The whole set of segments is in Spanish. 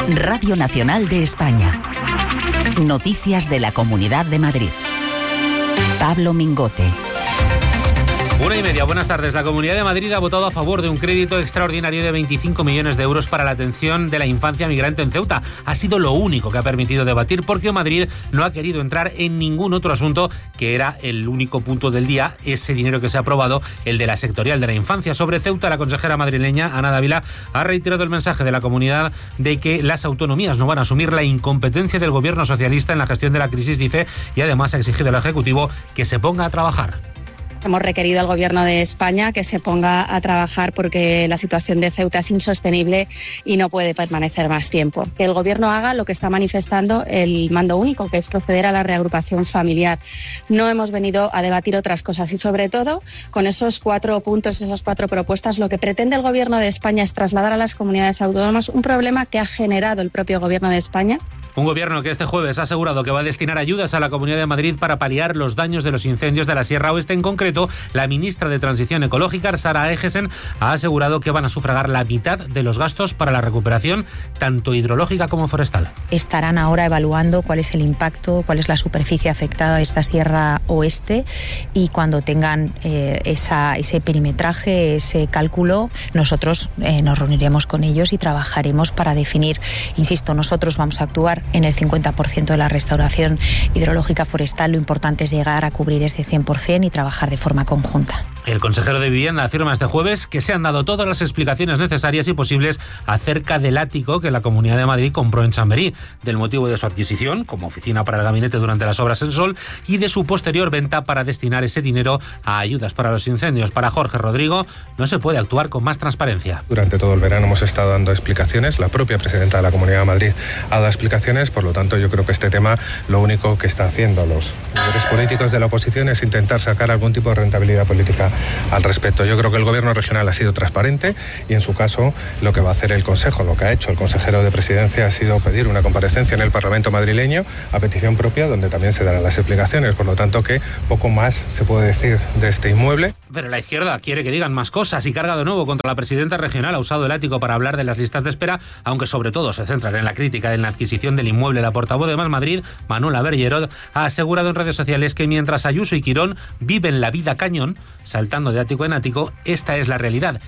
Radio Nacional de España. Noticias de la Comunidad de Madrid. Pablo Mingote. 1:30, buenas tardes. La Comunidad de Madrid ha votado a favor de un crédito extraordinario de 25 millones de euros para la atención de la infancia migrante en Ceuta. Ha sido lo único que ha permitido debatir porque Madrid no ha querido entrar en ningún otro asunto, que era el único punto del día, ese dinero que se ha aprobado, el de la sectorial de la infancia. Sobre Ceuta, la consejera madrileña Ana Dávila ha reiterado el mensaje de la comunidad de que las autonomías no van a asumir la incompetencia del gobierno socialista en la gestión de la crisis, dice, y además ha exigido al Ejecutivo que se ponga a trabajar. Hemos requerido al Gobierno de España que se ponga a trabajar porque la situación de Ceuta es insostenible y no puede permanecer más tiempo. Que el Gobierno haga lo que está manifestando el mando único, que es proceder a la reagrupación familiar. No hemos venido a debatir otras cosas y, sobre todo, con esos 4 puntos, esas 4 propuestas, lo que pretende el Gobierno de España es trasladar a las comunidades autónomas un problema que ha generado el propio Gobierno de España. Un gobierno que este jueves ha asegurado que va a destinar ayudas a la Comunidad de Madrid para paliar los daños de los incendios de la Sierra Oeste. En concreto, la ministra de Transición Ecológica, Sara Egesen, ha asegurado que van a sufragar la mitad de los gastos para la recuperación, tanto hidrológica como forestal. Estarán ahora evaluando cuál es el impacto, cuál es la superficie afectada de esta Sierra Oeste, y cuando tengan ese perimetraje, ese cálculo, nosotros nos reuniremos con ellos y trabajaremos para definir. Insisto, nosotros vamos a actuar en el 50% de la restauración hidrológica forestal. Lo importante es llegar a cubrir ese 100% y trabajar de forma conjunta. El consejero de Vivienda afirma este jueves que se han dado todas las explicaciones necesarias y posibles acerca del ático que la Comunidad de Madrid compró en Chamberí, del motivo de su adquisición como oficina para el gabinete durante las obras en Sol y de su posterior venta para destinar ese dinero a ayudas para los incendios. Para Jorge Rodrigo, no se puede actuar con más transparencia. Durante todo el verano hemos estado dando explicaciones, la propia presidenta de la Comunidad de Madrid ha dado explicaciones, por lo tanto yo creo que este tema lo único que está haciendo los líderes políticos de la oposición es intentar sacar algún tipo de rentabilidad política al respecto. Yo creo que el gobierno regional ha sido transparente y en su caso lo que va a hacer el Consejo, lo que ha hecho el consejero de Presidencia ha sido pedir una comparecencia en el Parlamento madrileño a petición propia donde también se darán las explicaciones, por lo tanto que poco más se puede decir de este inmueble. Pero la izquierda quiere que digan más cosas y carga de nuevo contra la presidenta regional. Ha usado el ático para hablar de las listas de espera, aunque sobre todo se centran en la crítica en la adquisición del inmueble. La portavoz de Más Madrid, Manuela Bergerot, ha asegurado en redes sociales que mientras Ayuso y Quirón viven la vida cañón, saltando de ático en ático, esta es la realidad.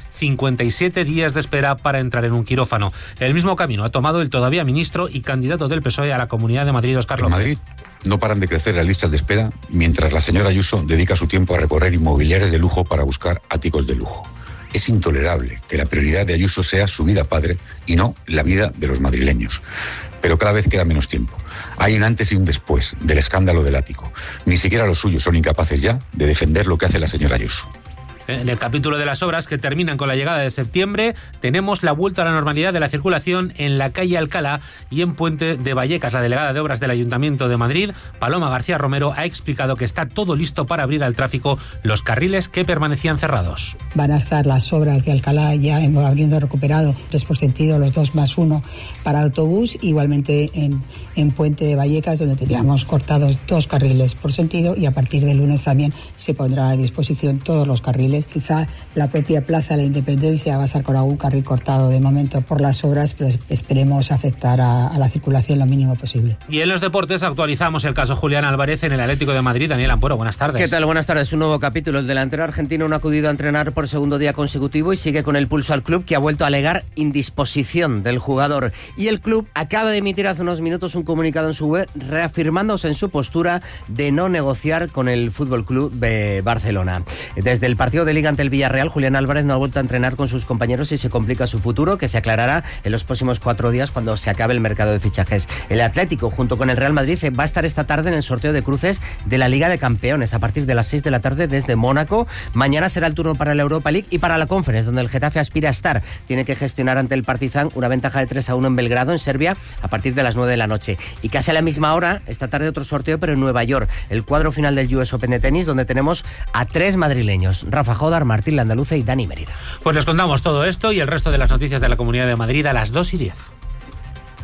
57 días de espera para entrar en un quirófano. El mismo camino ha tomado el todavía ministro y candidato del PSOE a la Comunidad de Madrid, Óscar López. En Madrid no paran de crecer las listas de espera mientras la señora Ayuso dedica su tiempo a recorrer inmobiliarias de lujo para buscar áticos de lujo. Es intolerable que la prioridad de Ayuso sea su vida padre y no la vida de los madrileños. Pero cada vez queda menos tiempo. Hay un antes y un después del escándalo del ático. Ni siquiera los suyos son incapaces ya de defender lo que hace la señora Ayuso. En el capítulo de las obras que terminan con la llegada de septiembre, tenemos la vuelta a la normalidad de la circulación en la calle Alcalá y en Puente de Vallecas. La delegada de Obras del Ayuntamiento de Madrid, Paloma García Romero, ha explicado que está todo listo para abrir al tráfico los carriles que permanecían cerrados. Van a estar las obras de Alcalá ya habiendo recuperado 3 por sentido, los 2+1 para autobús, igualmente en Puente de Vallecas, donde teníamos cortados 2 carriles por sentido, y a partir del lunes también se pondrá a disposición todos los carriles. Quizá la propia Plaza de la Independencia va a estar con algún carril cortado de momento por las obras, pero esperemos afectar a la circulación lo mínimo posible. Y en los deportes actualizamos el caso Julián Álvarez en el Atlético de Madrid. Daniel Ampuero, buenas tardes. ¿Qué tal? Buenas tardes. Un nuevo capítulo. El delantero argentino no ha acudido a entrenar por segundo día consecutivo y sigue con el pulso al club, que ha vuelto a alegar indisposición del jugador. Y el club acaba de emitir hace unos minutos un comunicado en su web reafirmándose en su postura de no negociar con el Fútbol Club de Barcelona. Desde el partido de Liga ante el Villarreal, Julián Álvarez no ha vuelto a entrenar con sus compañeros y se complica su futuro, que se aclarará en los próximos 4 días cuando se acabe el mercado de fichajes. El Atlético, junto con el Real Madrid, va a estar esta tarde en el sorteo de cruces de la Liga de Campeones a partir de las 6 de la tarde desde Mónaco. Mañana será el turno para la Europa League y para la Conference, donde el Getafe aspira a estar. Tiene que gestionar ante el Partizan una ventaja de 3-1 en Belgrado, en Serbia, a partir de las 9 de la noche. Y casi a la misma hora, esta tarde otro sorteo, pero en Nueva York. El cuadro final del US Open de tenis, donde tenemos a 3 madrileños: Rafa Jodar, Martín Landaluce y Dani Mérida. Pues les contamos todo esto y el resto de las noticias de la Comunidad de Madrid a las 2:10.